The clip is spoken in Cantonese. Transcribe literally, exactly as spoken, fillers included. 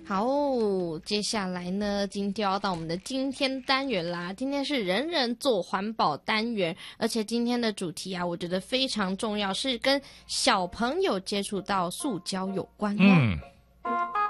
好，接下来呢，今天要到我们的今天单元啦。今天是人人做环保单元，而且今天的主题啊，我觉得非常重要，是跟小朋友接触到塑胶有关哦。 嗯，